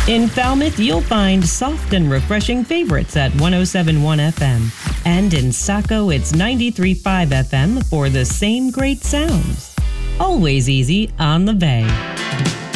In Falmouth, you'll find soft and refreshing favorites at 107.1 FM. And in Saco, it's 93.5 FM for the same great sounds. Always easy on the Bay.